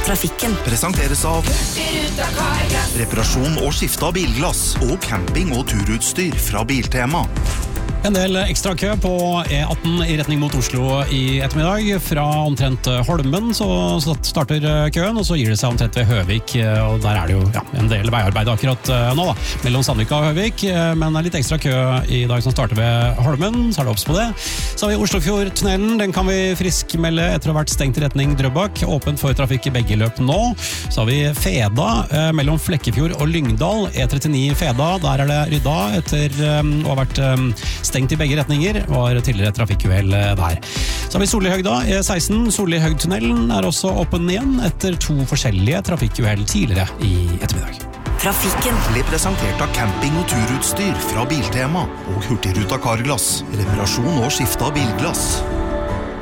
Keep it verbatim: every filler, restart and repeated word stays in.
trafikken. Presenteres av reparasjon og skifte av bilglass og camping- og turutstyr fra Biltema. En del ekstra kø på E atten i retning mot Oslo i ettermiddag. Fra omtrent Holmen så starter køen, og så gir det seg omtrent ved Høvik. Og der er det jo ja, en del veiarbeid akkurat nå da, mellom Sandvika og Høvik. Men litt ekstra kø i dag som starter ved Holmen, så er det opps på det. Så har vi Oslofjordtunnelen, den kan vi friskmelde etter å ha vært stengt i retning Drøbak. Åpent for trafikk i begge løp nå. Så har vi Feda mellom Flekkefjord og Lyngdal. E trettini Feda, der er det rydda etter å ha vært stengt i begge retninger, var tidligere trafikkuhell der. Så har vi Solihøgda, E seksten. Solihøgtunnelen er også åpen igjen etter to forskjellige trafikkuhell tidligere i ettermiddag. Trafikken Ble presentert av camping- og turutstyr fra Biltema og Hurtigruta Carglass. Reparasjon og skifte av bilglass.